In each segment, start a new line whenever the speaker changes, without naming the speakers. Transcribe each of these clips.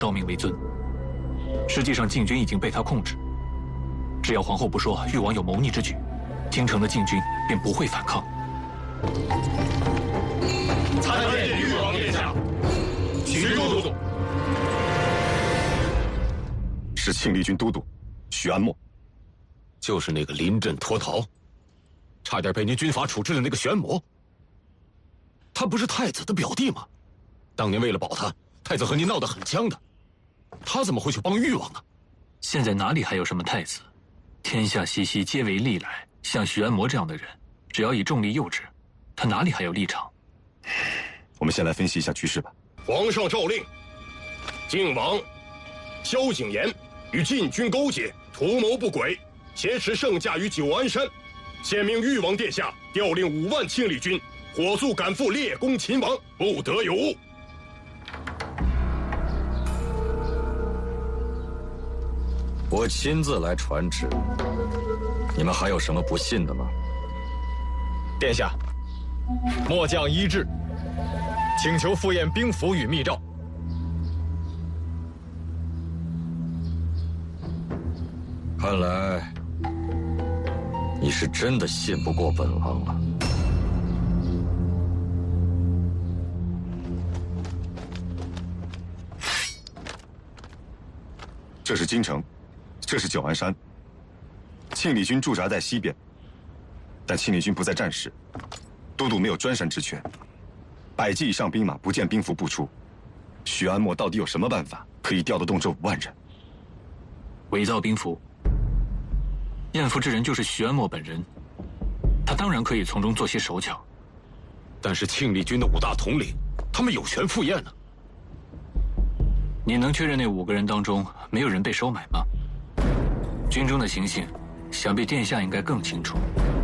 道命为尊。实际上禁军已经被他控制，只要皇后不说誉王有谋逆之举，京城的禁军便不会反抗。
参见誉王殿下。徐都督
是庆历军都督徐安默，
就是那个临阵脱逃，差点被您军阀处置的那个玄魔。他不是太子的表弟吗？当年为了保他，太子和您闹得很僵的，他怎么会去帮誉王呢？
现在哪里还有什么太子？天下熙熙，皆为利来。像徐安摩这样的人，只要以重力诱之，他哪里还有立场？
我们先来分析一下局势吧。
皇上诏令，靖王萧景琰与禁军勾结，图谋不轨，挟持圣驾于九安山。现命誉王殿下调令5万庆历军，火速赶赴列攻秦王，不得有误。
我亲自来传旨，你们还有什么不信的吗？
殿下，末将依旨，请求赴宴兵符与密诏。
看来你是真的信不过本王了。
这是京城，这是九安山。庆历军驻扎在西边，但庆历军不在战时，都督没有专擅之权。100骑以上兵马不见兵符不出，徐安默到底有什么办法可以调得动这5万人？
伪造兵符，验符之人就是徐安默本人，他当然可以从中做些手脚。
但是庆历军的5大统领，他们有权赴宴呢。
你能确认那5个人当中没有人被收买吗？军中的情形，想必殿下应该更清楚。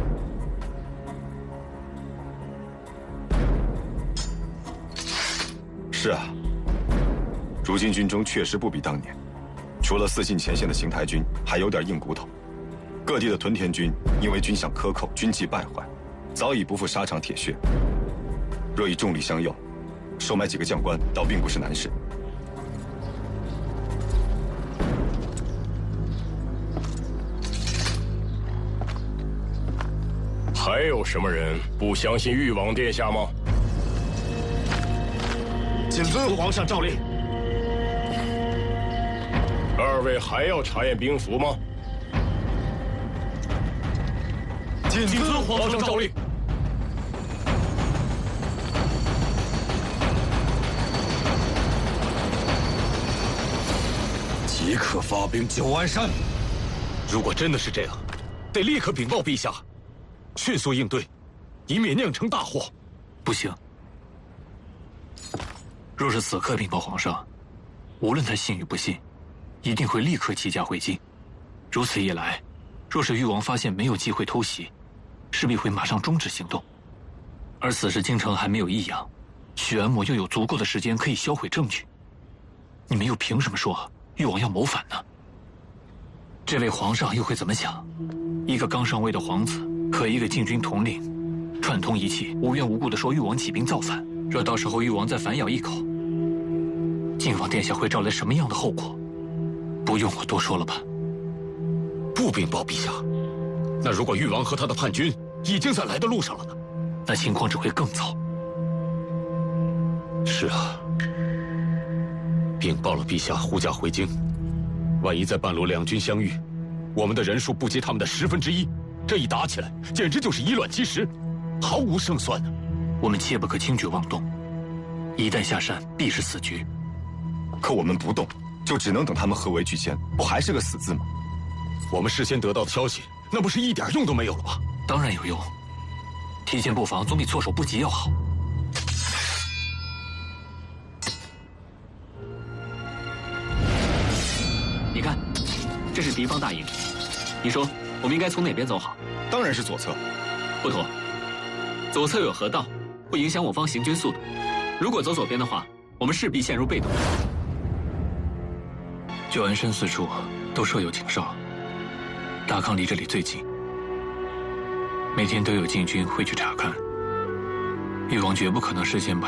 是啊，如今军中确实不比当年，除了4进前线的邢台军还有点硬骨头，各地的屯田军因为军饷克扣，军纪败坏，早已不负沙场铁血。若以重力相诱，收买几个将官倒并不是难事。
还有什么人不相信誉王殿下吗？
谨遵皇上诏令。
2位还要查验兵符吗？
谨遵皇上诏令。
即刻发兵九安山。
如果真的是这样，得立刻禀报陛下，迅速应对，以免酿成大祸。
不行，若是此刻禀报皇上，无论他信与不信，一定会立刻弃驾回京。如此一来，若是誉王发现没有机会偷袭，势必会马上终止行动。而此时京城还没有异样，许安默又有足够的时间可以销毁证据。你们又凭什么说誉王要谋反呢？这位皇上又会怎么想？一个刚上位的皇子和一个禁军统领串通一气，无缘无故地说誉王起兵造反。若到时候誉王再反咬一口，晋王殿下会招来什么样的后果？不用我多说了吧？
不禀报陛下，那如果誉王和他的叛军已经在来的路上了呢？
那情况只会更糟。
是啊，禀报了陛下护驾回京，万一在半路两军相遇，我们的人数不及他们的1/10，这一打起来，简直就是以卵击石，毫无胜算呢。
我们切不可轻举妄动，一旦下山，必是死局。
可我们不动，就只能等他们合围拒歼，不还是个死字吗？
我们事先得到的消息，那不是一点用都没有了吗？
当然有用，提前布防总比措手不及要好。
你看，这是敌方大营，你说我们应该从哪边走好？
当然是左侧。
不妥，左侧有河道，会影响我方行军速度。如果走左边的话，我们势必陷入被动。
九安山四处都设有警哨，大康离这里最近，每天都有禁军会去查看。誉王绝不可能事先把